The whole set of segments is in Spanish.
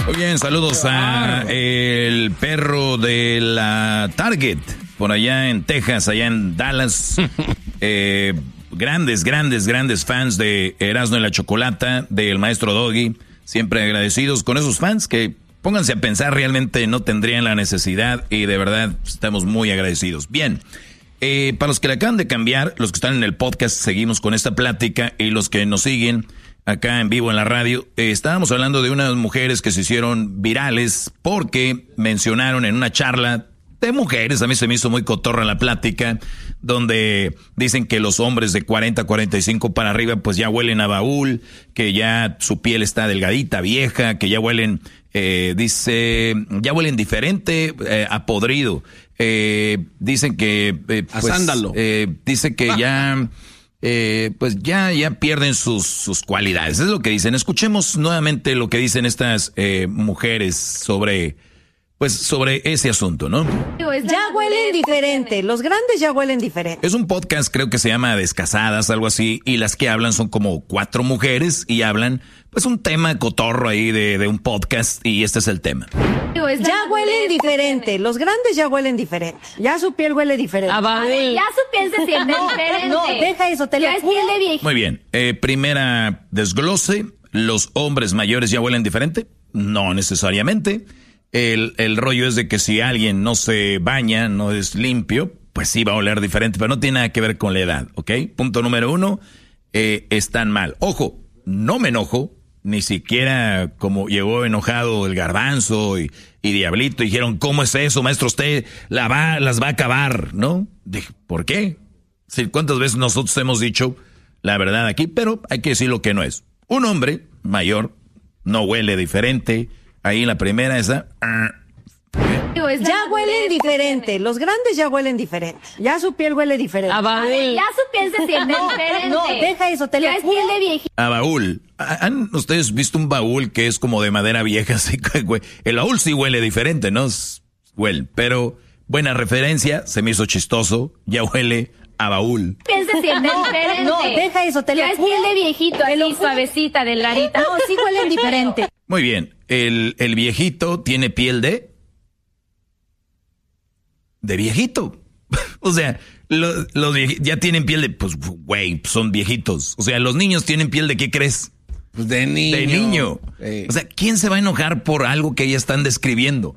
Muy bien, saludos a el perro de la Target, por allá en Texas, allá en Dallas. Grandes fans de Erasmo y la Chocolata, del maestro Doggy. Siempre agradecidos con esos fans que, pónganse a pensar, realmente no tendrían la necesidad y de verdad estamos muy agradecidos. Bien, para los que le acaban de cambiar, los que están en el podcast, seguimos con esta plática, y los que nos siguen acá en vivo en la radio, estábamos hablando de unas mujeres que se hicieron virales porque mencionaron en una charla de mujeres, a mí se me hizo muy cotorra la plática, donde dicen que los hombres de 40, 45 para arriba pues ya huelen a baúl, que ya su piel está delgadita, vieja, que ya huelen, ya huelen diferente, a podrido. Dicen que a sándalo. Dice que ya pues ya pierden sus cualidades. Es lo que dicen. Escuchemos nuevamente lo que dicen estas mujeres sobre ese asunto, ¿no? Ya huelen diferente, los grandes ya huelen diferente. Es un podcast, creo que se llama Descasadas, algo así, y las que hablan son como 4 mujeres y hablan, pues, un tema cotorro ahí de un podcast, y este es el tema. Ya huelen diferente, los grandes ya huelen diferente. Ya su piel huele diferente. Ya su piel se siente diferente. No, deja eso, te lo es piel de viejito. Muy bien, primera desglose, ¿los hombres mayores ya huelen diferente? No necesariamente. El rollo es de que si alguien no se baña, no es limpio, pues sí va a oler diferente, pero no tiene nada que ver con la edad, ¿ok? Punto número 1, están mal. Ojo, no me enojo, ni siquiera como llegó enojado el Garbanzo y Diablito, dijeron, ¿cómo es eso, maestro? Usted las va a acabar, ¿no? Dije, ¿por qué? Sí, ¿cuántas veces nosotros hemos dicho la verdad aquí? Pero hay que decir lo que no es. Un hombre mayor no huele diferente. Ahí la primera, esa. Ya huelen diferente, los grandes ya huelen diferente. Ya su piel huele diferente. Ya su piel se siente diferente. No, deja eso, te lo es piel de viejito. A baúl. ¿Han ustedes visto un baúl que es como de madera vieja? Así, el baúl sí huele diferente, ¿no? Huele, pero buena referencia, se me hizo chistoso. Ya huele a baúl. Piel se siente diferente. No, deja eso, te lo es piel de viejito, así suavecita, delgadita. No, sí huelen diferente. Muy bien, el viejito tiene piel de viejito. O sea, los viejitos ya tienen piel de, pues, güey, son viejitos. O sea, los niños tienen piel de, ¿qué crees? Pues de niño. De niño. O sea, ¿quién se va a enojar por algo que ya están describiendo?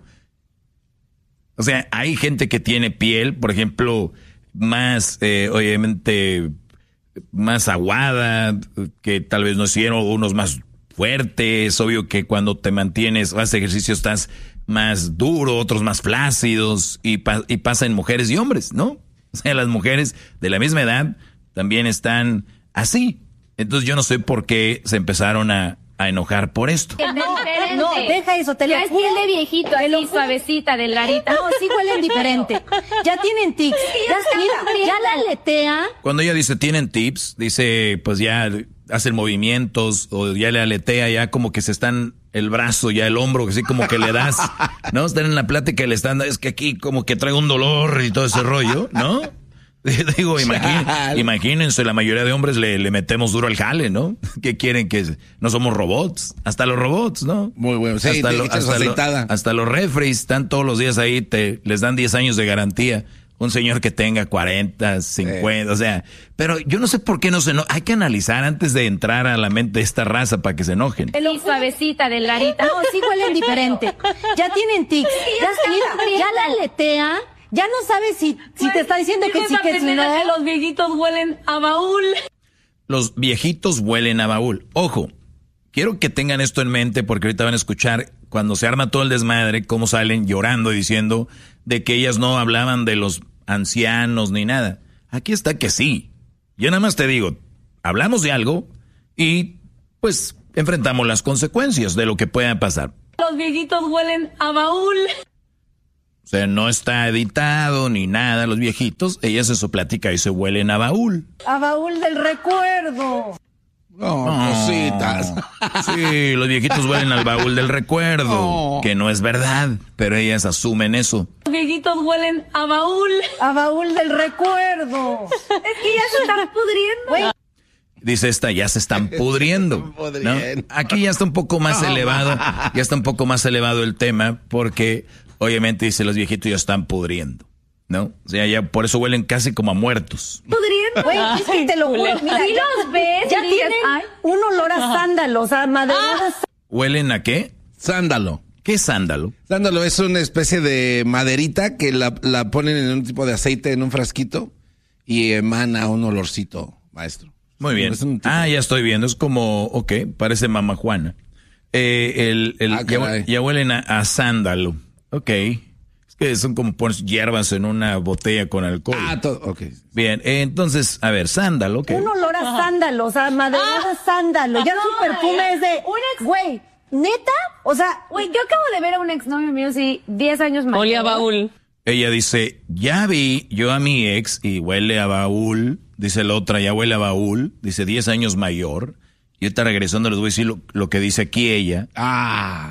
O sea, hay gente que tiene piel, por ejemplo, más, obviamente, más aguada, que tal vez no hicieron, unos más fuertes. Obvio que cuando te mantienes, haces ejercicio, estás más duro, otros más flácidos, y pasa en mujeres y hombres, ¿no? O sea, las mujeres de la misma edad también están así. Entonces yo no sé por qué se empezaron a enojar por esto. No, deja eso, te lo es piel de viejito, así suavecita, delgadita. No, sí huelen diferente. Ya tienen tics. Ya la aletea. Cuando ella dice tienen tips, dice pues ya hacen movimientos o ya le aletea, ya como que se están el brazo, ya el hombro, así como que le das, ¿no? Están en la plática y le están, es que aquí como que traigo un dolor y todo ese rollo, ¿no? Digo, imagínense, la mayoría de hombres le metemos duro al jale, ¿no? ¿Qué quieren? Que no somos robots. Hasta los robots, ¿no? Muy bueno. Sí, hasta los refris están todos los días ahí, les dan 10 años de garantía. Un señor que tenga 40, 50, o sea, pero yo no sé por qué no se enoja. Hay que analizar antes de entrar a la mente de esta raza para que se enojen. Y suavecita, delgadita. No, sí huelen diferente. Ya tienen tics. Ya la aletea. Ya no sabes si te está diciendo que sí, que sí, no. Los viejitos huelen a baúl. Los viejitos huelen a baúl. Ojo, quiero que tengan esto en mente porque ahorita van a escuchar cuando se arma todo el desmadre, cómo salen llorando y diciendo de que ellas no hablaban de los ancianos ni nada. Aquí está que sí. Yo nada más te digo, hablamos de algo y pues enfrentamos las consecuencias de lo que pueda pasar. Los viejitos huelen a baúl. O sea, no está editado ni nada, los viejitos, ellas en su plática y se huelen a baúl. A baúl del recuerdo. Cositas. Sí, los viejitos huelen al baúl del recuerdo, que no es verdad, pero ellas asumen eso. Los viejitos huelen a baúl. A baúl del recuerdo. Es que ya se están pudriendo. Dice esta, ya se están pudriendo, ¿no? Aquí ya está un poco más elevado, ya está un poco más elevado el tema, porque obviamente dice los viejitos ya están pudriendo, ¿no? O sea, ya por eso huelen casi como a muertos. Pudriendo. Güey, es que te lo juro, mira, Si los ves, ya y dices, tienen ay. un olor a sándalos, a maderadas. ¿Huelen a qué? Sándalo. ¿Qué es sándalo? Sándalo es una especie de maderita que la ponen en un tipo de aceite en un frasquito y emana un olorcito, maestro. Muy bien. Es un tipo- Ya estoy viendo, es como, ok, parece Mama Juana. Caray. Ya huelen a sándalo, ok. Es que son como pones hierbas en una botella con alcohol. ok. Bien, entonces, a ver, sándalo, ok. Un olor a sándalos, a maderadas sándalo. Ya su perfume es de, güey, ¿neta? O sea, Güey, yo acabo de ver a un exnovio mío, sí, 10 años mayor. Olía a baúl. Ella dice, ya vi yo a mi ex y huele a baúl. Dice la otra, ya huele a baúl. Dice 10 años mayor. Y ahorita regresando les voy a decir lo que dice aquí ella.